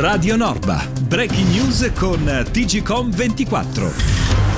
Radio Norba, breaking news con TGcom 24.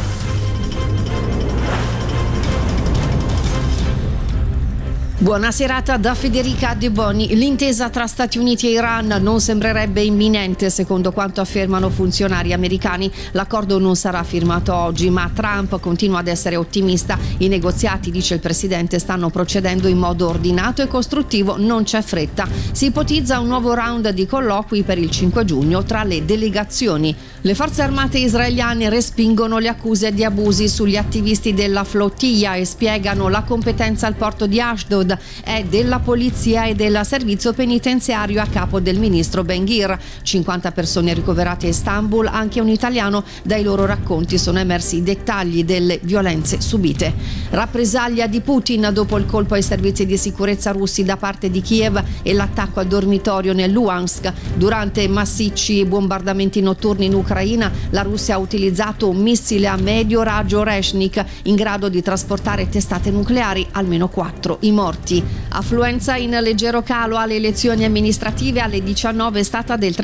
Buona serata da Federica De Boni. L'intesa tra Stati Uniti e Iran non sembrerebbe imminente, secondo quanto affermano funzionari americani. L'accordo non sarà firmato oggi, ma Trump continua ad essere ottimista. I negoziati, dice il presidente, stanno procedendo in modo ordinato e costruttivo, non c'è fretta. Si ipotizza un nuovo round di colloqui per il 5 giugno tra le delegazioni. Le forze armate israeliane respingono le accuse di abusi sugli attivisti della flottiglia e spiegano la competenza al porto di Ashdod è della polizia e del servizio penitenziario a capo del ministro Ben-Gvir. 50 persone ricoverate a Istanbul, anche un italiano. Dai loro racconti sono emersi i dettagli delle violenze subite. Rappresaglia di Putin dopo il colpo ai servizi di sicurezza russi da parte di Kiev e l'attacco al dormitorio nel Luhansk. Durante massicci bombardamenti notturni in Ucraina, la Russia ha utilizzato un missile a medio raggio Oreshnik in grado di trasportare testate nucleari, almeno 4 i morti. Affluenza in leggero calo alle elezioni amministrative, alle 19 è stata del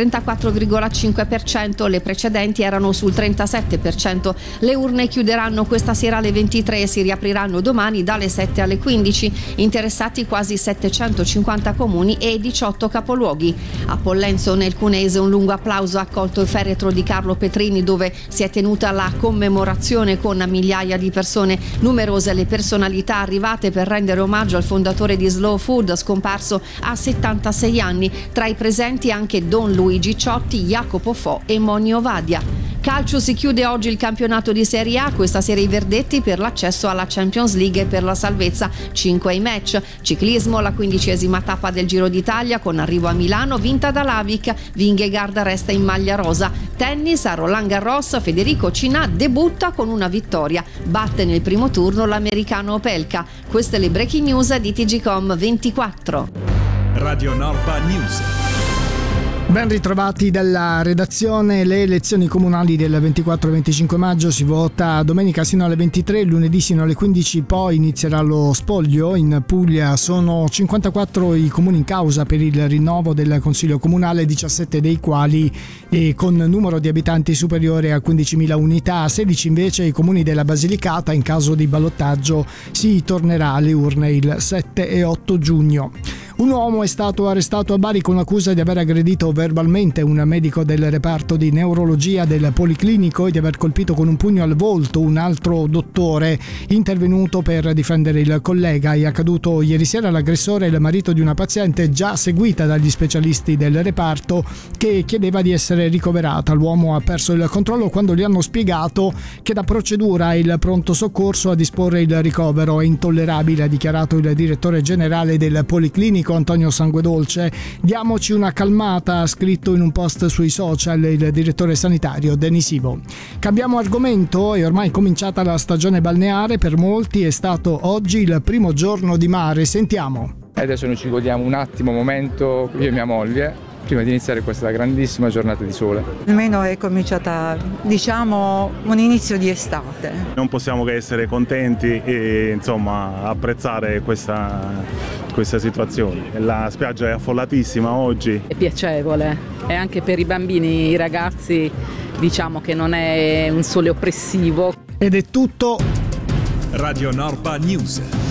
34,5%, le precedenti erano sul 37%. Le urne chiuderanno questa sera alle 23 e si riapriranno domani dalle 7 alle 15. Interessati quasi 750 comuni e 18 capoluoghi. A Pollenzo, nel Cuneese, un lungo applauso ha accolto il feretro di Carlo Petrini, dove si è tenuta la commemorazione con migliaia di persone. Numerose le personalità arrivate per rendere omaggio al fondatore di Slow Food, scomparso a 76 anni. Tra i presenti anche Don Luigi Ciotti, Jacopo Fo e Monio Vadia. Calcio, si chiude oggi il campionato di Serie A, questa sera i verdetti per l'accesso alla Champions League e per la salvezza. 5 i match. Ciclismo, la 15ª tappa del Giro d'Italia con arrivo a Milano, vinta da Lavic. Vingegaard resta in maglia rosa. Tennis, a Roland Garros, Federico Cinà debutta con una vittoria. Batte nel primo turno l'americano Opelka. Queste le breaking news di TGcom 24. Radio Norba News. Ben ritrovati dalla redazione. Le elezioni comunali del 24 e 25 maggio si vota domenica sino alle 23, lunedì sino alle 15, poi inizierà lo spoglio. In Puglia sono 54 i comuni in causa per il rinnovo del Consiglio Comunale, 17 dei quali con numero di abitanti superiore a 15.000 unità, 16 invece i comuni della Basilicata. In caso di ballottaggio si tornerà alle urne il 7 e 8 giugno. Un uomo è stato arrestato a Bari con l'accusa di aver aggredito verbalmente un medico del reparto di neurologia del Policlinico e di aver colpito con un pugno al volto un altro dottore intervenuto per difendere il collega. È accaduto ieri sera. L'aggressore è il marito di una paziente già seguita dagli specialisti del reparto che chiedeva di essere ricoverata. L'uomo ha perso il controllo quando gli hanno spiegato che da procedura è il pronto soccorso a disporre il ricovero. È intollerabile, ha dichiarato il direttore generale del Policlinico Antonio Sanguedolce. Diamoci una calmata, ha scritto in un post sui social il direttore sanitario Denisivo. Cambiamo argomento. È ormai cominciata la stagione balneare. Per molti è stato oggi il primo giorno di mare. Sentiamo. Adesso noi ci godiamo un attimo, momento, io e mia moglie, prima di iniziare questa grandissima giornata di sole. Almeno è cominciata, diciamo, un inizio di estate. Non possiamo che essere contenti e insomma apprezzare questa situazione. La spiaggia è affollatissima oggi. È piacevole e anche per i bambini, i ragazzi, diciamo che non è un sole oppressivo. Ed è tutto. Radio Norba News.